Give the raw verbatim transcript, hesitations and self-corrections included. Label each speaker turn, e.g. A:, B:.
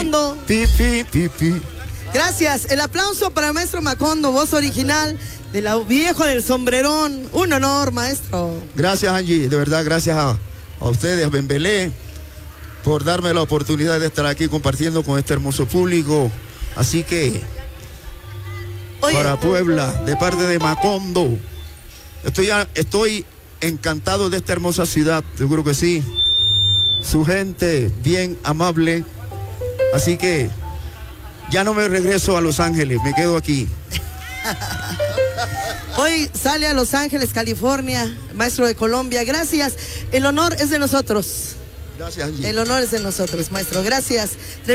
A: Pi, pi, pi, pi.
B: Gracias. El aplauso para el maestro Macondo, voz original de la viejo del sombrerón. Un honor, maestro.
A: Gracias, Angie. De verdad, gracias a, a ustedes, a Bembelé, por darme la oportunidad de estar aquí compartiendo con este hermoso público. Así que, Oye, para Puebla, de parte de Macondo, estoy, estoy encantado de esta hermosa ciudad, seguro que sí. Su gente bien amable. Así que ya no me regreso a Los Ángeles, me quedo aquí.
B: Hoy sale a Los Ángeles, California, maestro de Colombia. Gracias. El honor es de nosotros.
A: Gracias, Angie.
B: El honor es de nosotros, maestro. Gracias.